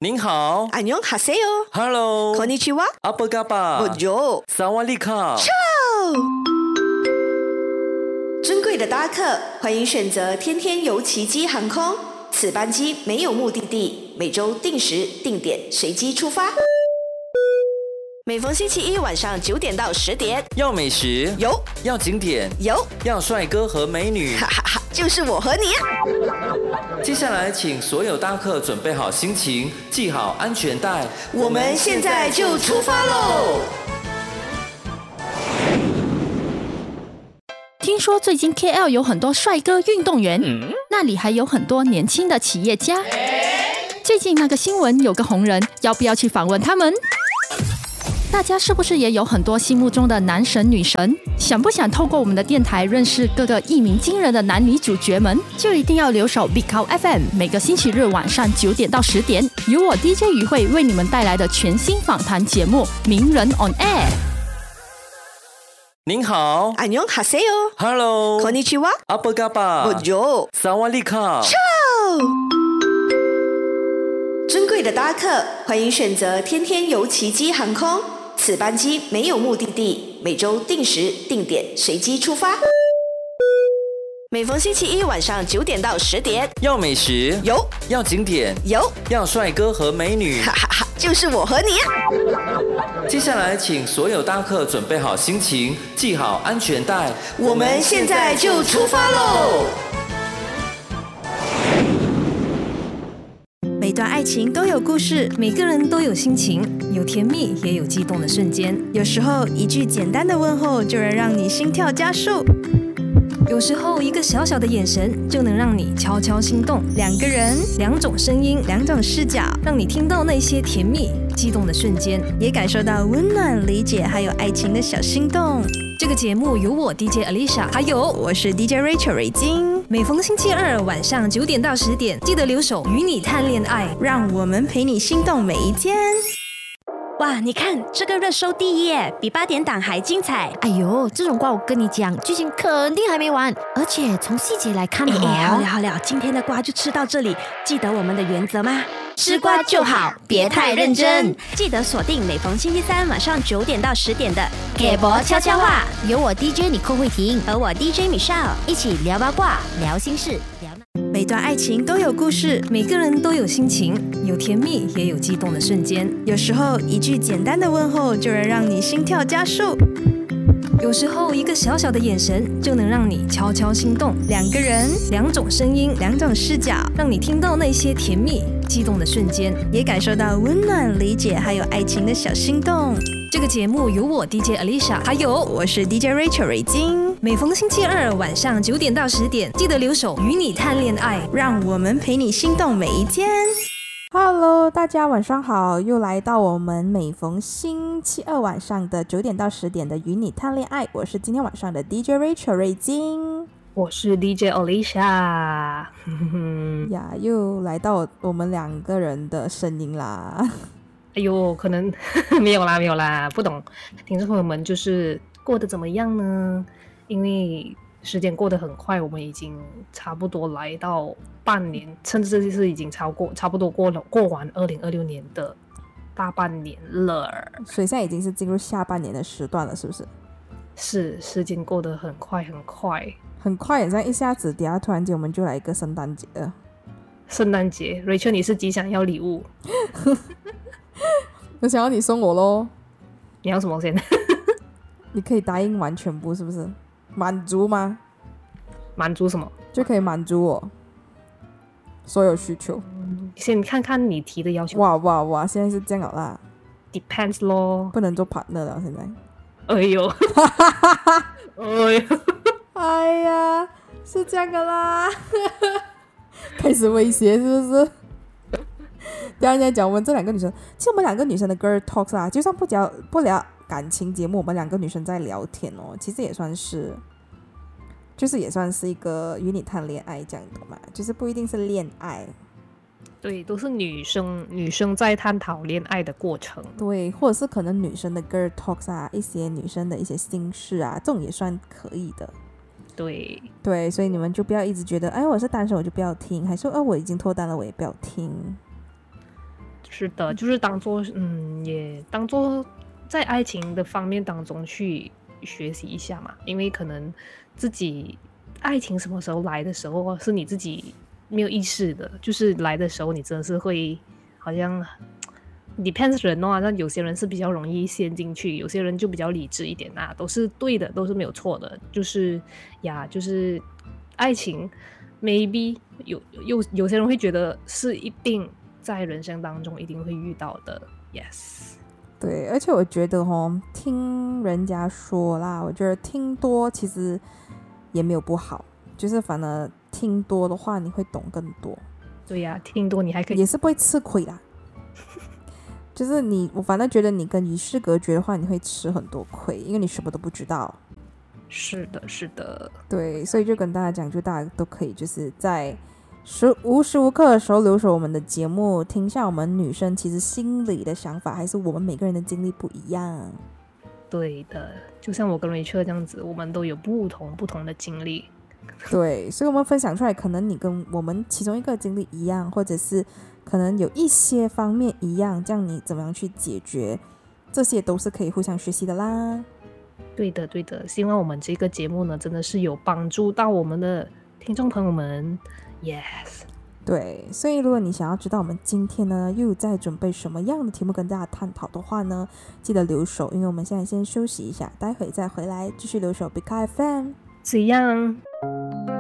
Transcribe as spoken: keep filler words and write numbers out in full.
您好， 안녕하세요 Hello， konnichiwa， 阿波嘎巴， bonjour， 萨瓦利卡。 尊贵的搭客，欢迎选择天天游奇迹航空。此班机没有目的地，每周定时定点随机出发。每逢星期一晚上九点到十点， 要美食有， 要景点有， 要帅哥和美女， 哈哈哈，就是我和你啊！ 接下来请所有搭客准备好心情，系好安全带， 我们现在就出发喽！ 听说最近 K L 有很多帅哥运动员，嗯、那里还有很多年轻的企业家。最近那个新闻有个红人，要不要去访问他们？大家是不是也有很多心目中的男神女神？想不想透过我们的电台认识各个一鸣惊人的男女主角们？就一定要留守 Big Cow F M， 每个星期日晚上九点到十点，由我 D J 于慧为你们带来的全新访谈节目《名人 on Air》。 您好， 안녕하세요 Hello， konnichiwa， 阿波嘎巴， bonjour， 萨瓦利卡。 尊贵的搭客，欢迎选择天天游奇迹航空。此班机没有目的地，每周定时定点随机出发。每逢星期一晚上九点到十点， 要美食有， 要景点有， 要帅哥和美女， 哈哈哈，就是我和你啊！ 接下来请所有搭客准备好心情，系好安全带， 我们现在就出发喽！ 每段爱情都有故事，每个人都有心情，有甜蜜也有激动的瞬间。有时候一句简单的问候就能让你心跳加速，有时候一个小小的眼神就能让你悄悄心动。两个人，两种声音，两种视角，让你听到那些甜蜜激动的瞬间，也感受到温暖、理解还有爱情的小心动。这个节目由我 D J Alicia， 还有我是 D J Rachel 瑞金。每逢星期二晚上九点到十点，记得留守与你谈恋爱，让我们陪你心动每一天。 哇，你看这个热搜第一耶，比八点档还精彩。 哎呦，这种瓜我跟你讲，剧情肯定还没完，而且从细节来看， 哎哎，好了好了，今天的瓜就吃到这里。记得我们的原则吗？吃瓜就好，别太认真。记得锁定每逢星期三晚上九点到十点的给博悄悄话， 由我 D J 你寇慧婷和我 D J Michelle 一起聊八卦、聊心事、聊那。 每段爱情都有故事，每个人都有心情，有甜蜜也有激动的瞬间。有时候一句简单的问候就能让你心跳加速，有时候一个小小的眼神就能让你悄悄心动。两个人，两种声音，两种视角，让你听到那些甜蜜激动的瞬间，也感受到温暖、理解还有爱情的小心动。这个节目由我 D J Alicia， 还有我是 D J Rachel 瑞金。每逢星期二晚上九点到十点，记得留守与你谈恋爱，让我们陪你心动每一天。 Hello， 大家晚上好，又来到我们每逢星期二晚上的九点到十点的与你谈恋爱，我是今天晚上的 D J Rachel 瑞金， 我是 D J Alicia 呀，又来到我们两个人的声音啦。 哎呦，可能没有啦没有啦，不懂听众朋友们就是过得怎么样呢？因为时间过得很快，我们已经差不多来到半年，甚至是已经超过差不多过了过完二零二六年的大半年了， 所以现在已经是进入下半年的时段了，是不是？ 是，时间过得很快很快很快，这样一下子，等下突然间我们就来一个圣诞节了。 圣诞节 Rachel 你是极想要礼物我想要你送我咯。 你要什么先？ 你可以答应完全部，是不是？满足吗？ 满足什么？ 就可以满足我所有需求。 先看看你提的要求。 哇哇哇！现在是这样了啦。 Depends 咯， 不能做 partner 了现在。 哎呦，哎呦， 哎呀，是这样的啦。开始威胁是不是？第二天讲我们这两个女生，其实我们两个女生的 girl talks 啦，就算不聊不聊感情节目，我们两个女生在聊天哦，其实也算是，就是也算是一个与你谈恋爱这样的嘛，就是不一定是恋爱。 对，都是女生女生在探讨恋爱的过程。 对，或者是可能女生的 girl talks 啊，一些女生的一些心事啊，这种也算可以的。 对对，所以你们就不要一直觉得，哎，我是单身我就不要听，还说，哦，我已经脱单了我也不要听。 是的，就是当做嗯，也当做在爱情的方面当中去学习一下嘛，因为可能自己爱情什么时候来的时候是你自己没有意识的，就是来的时候你真的是会好像 depends 人哦，那有些人是比较容易陷进去，有些人就比较理智一点啊，都是对的，都是没有错的，就是呀，就是爱情 maybe 有有有些人会觉得是一定在人生当中一定会遇到的 yes。 对，而且我觉得齁，听人家说啦，我觉得听多其实也没有不好，就是反而听多的话你会懂更多。 对呀、啊，听多你还可以也是不会吃亏啦就是你，我反正觉得你跟与世隔绝的话，你会吃很多亏，因为你什么都不知道。 是的，是的， 对，所以就跟大家讲，就大家都可以就是在时无时无刻的时候留守我们的节目，听一下我们女生其实心里的想法，还是我们每个人的经历不一样。 对的，就像我跟Rachel这样子，我们都有不同不同的经历。 对，所以我们分享出来，可能你跟我们其中一个经历一样，或者是可能有一些方面一样，这样你怎么样去解决，这些都是可以互相学习的啦。 对的对的，希望我们这个节目呢真的是有帮助到我们的听众朋友们。 Yes。 对，所以如果你想要知道我们今天呢又在准备什么样的题目跟大家探讨的话呢，记得留守，因为我们现在先休息一下，待会再回来继续留守 Big F M。 这样